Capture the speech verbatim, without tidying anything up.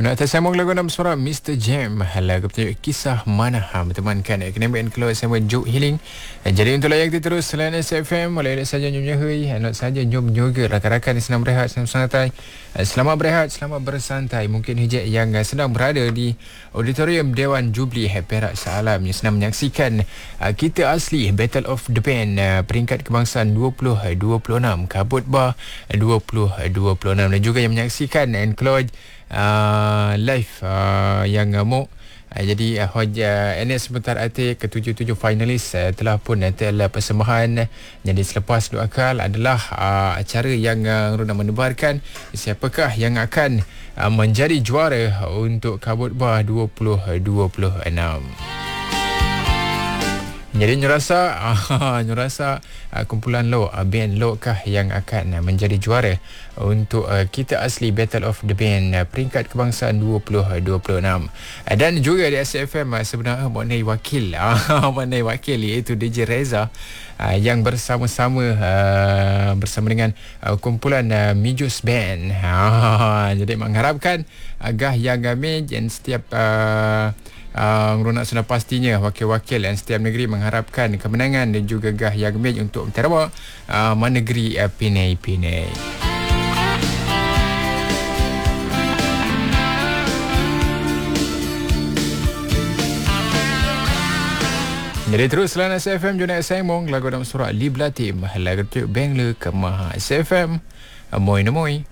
Nak tersambung lagu dalam suara mister Jam. Lagu bertajuk Kisah Mana ha, bertemankan Kenembaan keluar sama Joe Healing. Jadi untuk layak terus selain S F M, boleh saja nyum nyahui, nak saja nyum juga rakan-rakan yang sedang berehat, sedang santai. Selamat berehat, selamat bersantai. Mungkin hijab yang sedang berada di Auditorium Dewan Jubli Perak Shah Alam yang sedang menyaksikan Kita Asli Battle of the Band peringkat kebangsaan dua puluh dua puluh enam, Kabut Bar dua puluh dua puluh enam, dan juga yang menyaksikan Enclosed Uh, live uh, yang ngamuk. Uh, jadi uh, Hoja N S Sebentar Atik ketujuh tujuh finalis uh, telah pun uh, telah persembahan. Jadi selepas dua akal adalah uh, acara yang uh, nak menebarkan siapakah yang akan uh, menjadi juara untuk Kabut Bar dua puluh dua puluh enam. Jadi nyurasa ah, nyurasa uh, kumpulan lo uh, band lo kah yang akan uh, menjadi juara untuk uh, Kita Asli Battle of the Band uh, peringkat kebangsaan dua puluh dua puluh enam. Uh, dan juga di S F M uh, sebenarnya mengenai wakil uh, mengenai wakil iaitu D J Reza uh, yang bersama-sama uh, bersama dengan uh, kumpulan uh, Mijus Band. Uh, jadi mengharapkan agah yang kami dan setiap uh, Uh, Runak sudah pastinya wakil-wakil dan setiap negeri mengharapkan kemenangan dan juga gah yang baik untuk menerawak uh, negeri uh, Pinai-Pinai. Jadi terus selain S F M Juna Sembong lagu dalam surat Liblatim lagu tu Bengla ke Maha S F M Moy Moy.